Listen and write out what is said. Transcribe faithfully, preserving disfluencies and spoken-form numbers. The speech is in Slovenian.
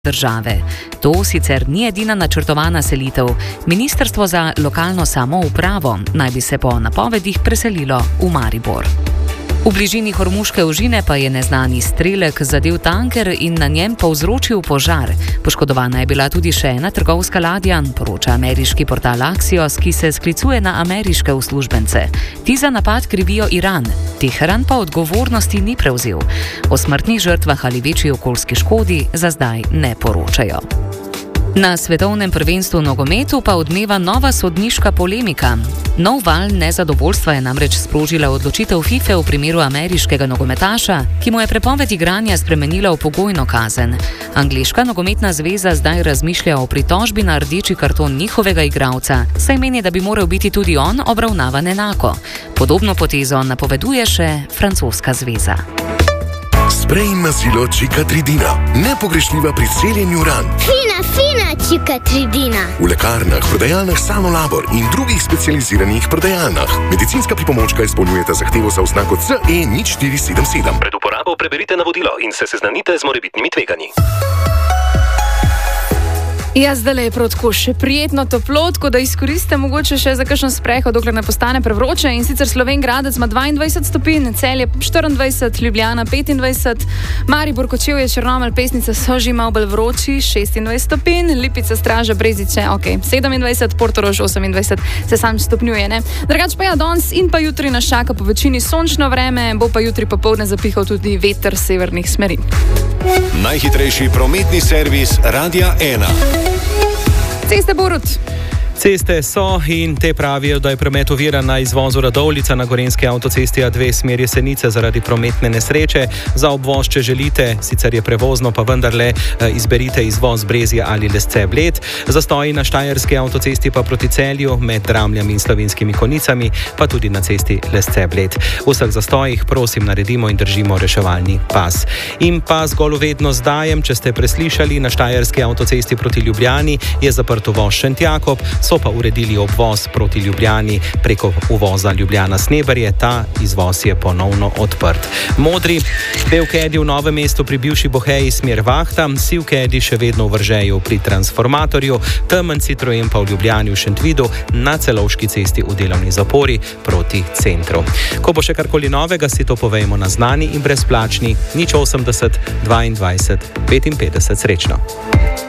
države. To sicer ni edina načrtovana selitev. Ministrstvo za lokalno samoupravo naj bi se po napovedih preselilo v Maribor. V bližini Hormuške ožine pa je neznani strelek zadel tanker in na njem povzročil požar. Poškodovana je bila tudi še ena trgovska ladja, poroča ameriški portal Axios, ki se sklicuje na ameriške uslužbence. Ti za napad krivijo Iran, Teheran pa odgovornosti ni prevzel. O smrtnih žrtvah ali večji okoljski škodi za zdaj ne poročajo. Na svetovnem prvenstvu v nogometu pa odmeva nova sodniška polemika. Nov val nezadovoljstva je namreč sprožila odločitev FIFA v primeru ameriškega nogometaša, ki mu je prepoved igranja spremenila v pogojno kazen. Angleška nogometna zveza zdaj razmišlja o pritožbi na rdeči karton njihovega igralca, saj meni, da bi moral biti tudi on obravnavan enako. Podobno potezo napoveduje še francoska zveza. Sprej mazilo Cicatricina. Nepogrešljiva pri celjenju ran. Fina, fina Cicatricina. V lekarnah, prodajalnah Sanolabor in drugih specializiranih prodajalnah. Medicinska pripomočka izpolnjujeta zahtevo za oznako C E nič štiri sedem sedem. Pred uporabo preberite navodilo in se seznanite z morebitnimi tveganji. Ja, zdaj je prav tako še prijetno toplo, tako da izkoriste mogoče še za kakšen sprehod, dokler ne postane prevroče. In sicer Slovenj Gradec ima dvaindvajset stopinj, Celje štiriindvajset, Ljubljana petindvajset, Maribor, Kočevje, Črnomelj, Pesnica so že malo bolj vroči, šestindvajset stopinj, Lipica, Straža, Brezice, ok, sedemindvajset, Portorož osemindvajset, se sam stopnjuje, ne. Drugač pa ja, danes in pa jutri nas čaka po večini sončno vreme, bo pa jutri popoldne zapihal tudi veter severnih smeri. Najhitrejši prometni servis Radia ena. Ceste Borut. Ceste so in te pravijo, da je promet oviran na izvozu Radovljica na Gorenjski avtocesti A dve smer Jesenice zaradi prometne nesreče. Za obvoz, če želite, sicer je prevozno, pa vendarle izberite izvoz Brezje ali Lesce-Bled. Zastoji na Štajerski avtocesti pa proti Celju med Dramljami in Slovenskimi Konjicami, pa tudi na cesti Lesce-Bled. V vseh zastojih prosim naredimo in držimo reševalni pas. In pa zgolj vedno zdajem, če ste preslišali, na Štajerski avtocesti proti Ljubljani je zaprt uvoz Šentjakob, so pa uredili obvoz proti Ljubljani preko uvoza Ljubljana-Sneberje. Ta izvoz je ponovno odprt. Modri, bel kedi v Novem mestu pri bivši Boheji smer Vahta, siv kedi še vedno v Vržeju pri transformatorju, temen Citroen pa v Ljubljani v Šentvidu na Celovški cesti v delovni zapori proti centru. Ko bo še karkoli novega, si to povejmo na znani in brezplačni nič osemdeset dvaindvajset petinpetdeset. Srečno!